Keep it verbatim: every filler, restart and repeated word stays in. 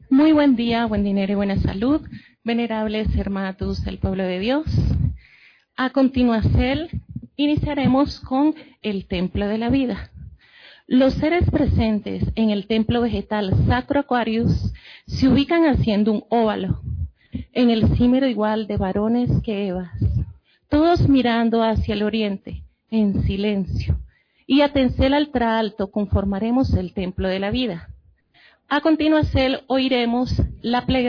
Muy buen día, buen dinero y buena salud, venerables hermanos del pueblo de Dios. A continuación, iniciaremos con el templo de la vida. Los seres presentes en el templo vegetal Sacro Aquarius se ubican haciendo un óvalo, en el símero igual de varones que Evas, todos mirando hacia el oriente, en silencio, y a Tencel altra alto conformaremos el templo de la vida. A continuación, oiremos la plegaria